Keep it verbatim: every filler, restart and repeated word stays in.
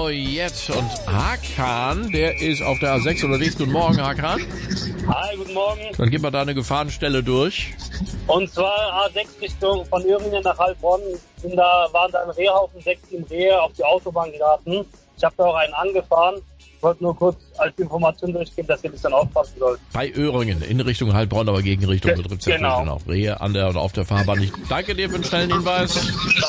jetzt. Und Hakan, der ist auf der A sechs unterwegs. Guten Morgen, Hakan. Hi, guten Morgen. Dann gehen wir da eine Gefahrenstelle durch. Und zwar A sechs Richtung von Öhringen nach Heilbronn. Sind da, waren da ein Rehhaufen, sechs, sieben Rehe auf die Autobahn geraten. Ich habe da auch einen angefahren. Ich wollte nur kurz als Information durchgeben, dass ihr das dann aufpassen sollt. Bei Öhringen, in Richtung Heilbronn, aber gegen Richtung Ge- betrifft es ja genau. auch Rehe an der oder auf der Fahrbahn nicht. Danke dir für den schnellen Hinweis.